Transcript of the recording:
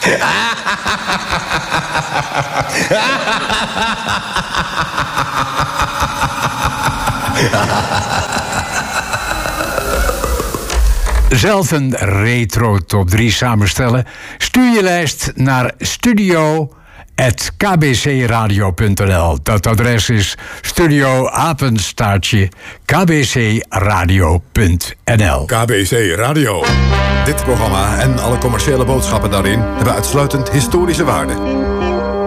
Zelf een retro top 3 samenstellen? Stuur je lijst naar studio@kbcradio.nl. Dat adres is studio-kbcradio.nl. KBC Radio. Dit programma en alle commerciële boodschappen daarin hebben uitsluitend historische waarde.